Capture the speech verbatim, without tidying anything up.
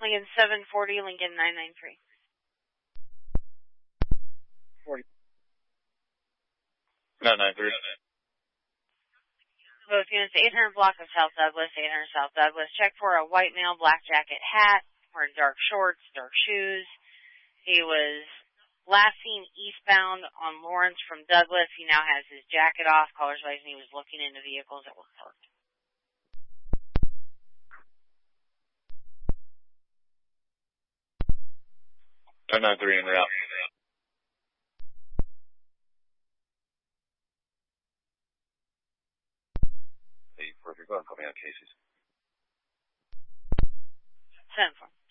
Lincoln seven forty, Lincoln nine nine three. forty. nine nine three. Both units, eight hundred block of South Douglas, eight hundred South Douglas. Check for a white male, black jacket, hat, wearing dark shorts, dark shoes. He was last seen eastbound on Lawrence from Douglas. He now has his jacket off, collar's raised, and he was looking into vehicles that were parked. nine nine three en route. Hey, perfect. Go ahead and call me out, Casey's. ten four.